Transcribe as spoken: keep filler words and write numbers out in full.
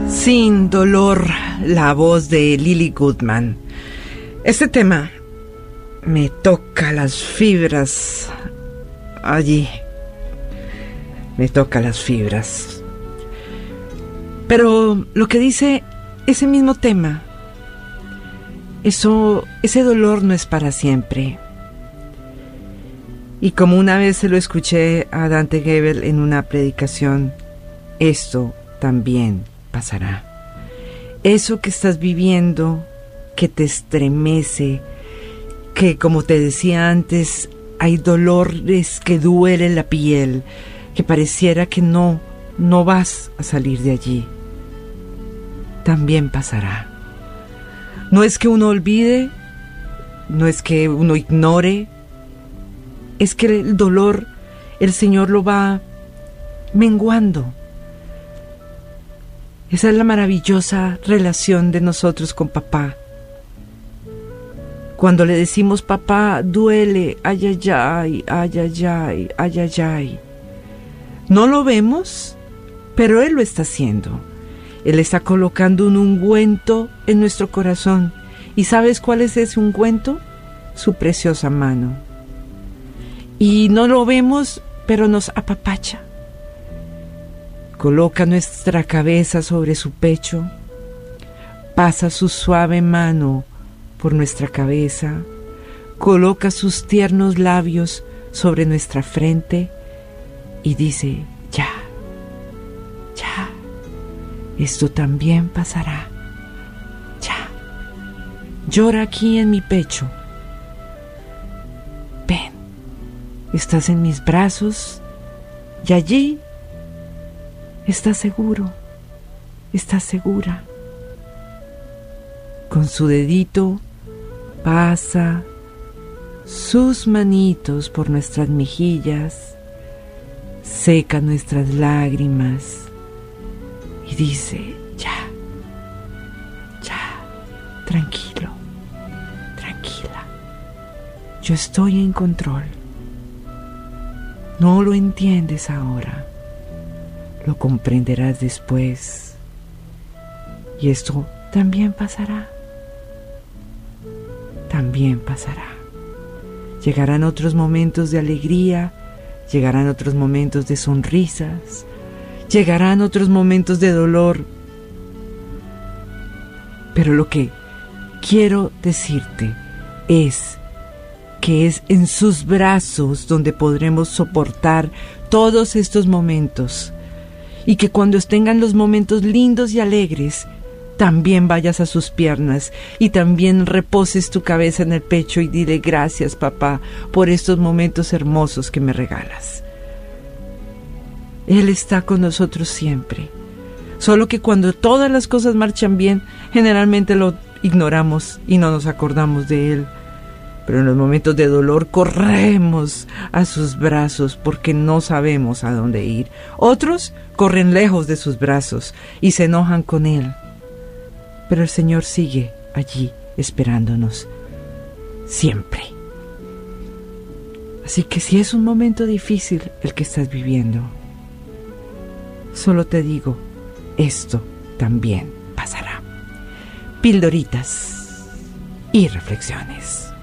Sin dolor, la voz de Lily Goodman. Este tema me toca las fibras allí. Me toca las fibras. Pero lo que dice ese mismo tema, eso, ese dolor no es para siempre. Y como una vez se lo escuché a Dante Gebel en una predicación, esto también pasará. Eso que estás viviendo, que te estremece, que como te decía antes, hay dolores que duelen la piel, que pareciera que no, no vas a salir de allí, también pasará. No es que uno olvide, no es que uno ignore, es que el dolor, el Señor lo va menguando. Esa es la maravillosa relación de nosotros con papá. Cuando le decimos papá, duele, ay, ay, ay, ay, ay, ay, ay, ay, ay. No lo vemos, pero Él lo está haciendo. Él está colocando un ungüento en nuestro corazón. ¿Y sabes cuál es ese ungüento? Su preciosa mano. Y no lo vemos, pero nos apapacha. Coloca nuestra cabeza sobre su pecho, pasa su suave mano por nuestra cabeza, coloca sus tiernos labios sobre nuestra frente y dice, ya, ya, esto también pasará, ya, llora aquí en mi pecho, ven, estás en mis brazos y allí estás seguro, estás segura. Con su dedito pasa sus manitos por nuestras mejillas, seca nuestras lágrimas y dice, ya, ya, tranquilo, tranquila, yo estoy en control. No lo entiendes ahora, lo comprenderás después y esto también pasará, también pasará. Llegarán otros momentos de alegría, llegarán otros momentos de sonrisas, llegarán otros momentos de dolor, pero lo que quiero decirte es que es en sus brazos donde podremos soportar todos estos momentos. Y que cuando tengan los momentos lindos y alegres, también vayas a sus piernas y también reposes tu cabeza en el pecho y dile gracias, papá, por estos momentos hermosos que me regalas. Él está con nosotros siempre. Solo que cuando todas las cosas marchan bien, generalmente lo ignoramos y no nos acordamos de Él. Pero en los momentos de dolor corremos a sus brazos porque no sabemos a dónde ir. Otros corren lejos de sus brazos y se enojan con Él. Pero el Señor sigue allí esperándonos siempre. Así que si es un momento difícil el que estás viviendo, solo te digo, esto también pasará. Pildoritas y reflexiones.